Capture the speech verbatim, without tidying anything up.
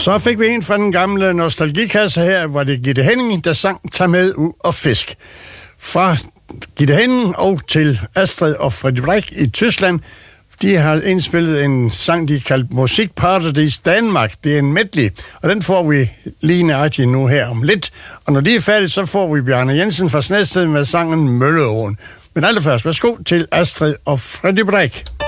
Så fik vi en fra den gamle nostalgikasse her, hvor det er Gitte Henning, der sang "Tag med ud og fisk". Fra Gitte Henning og til Astrid og Freddy Breck i Tyskland. De har indspillet en sang, de kaldt Musikparadis Danmark. Det er en medley, og den får vi lige nøjagtigt nu her om lidt. Og når de er færdige, så får vi Bjarne Jensen fra Snedsted med sangen Mølleåen. Men allerførst, værsgo til Astrid og Freddy Breck.